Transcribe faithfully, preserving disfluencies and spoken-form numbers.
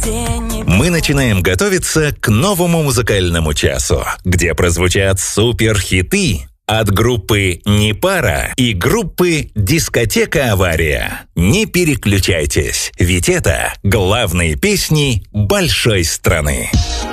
Мы начинаем готовиться к новому музыкальному часу, где прозвучат суперхиты от группы «Непара» и группы «Дискотека Авария». Не переключайтесь, ведь это главные песни большой страны.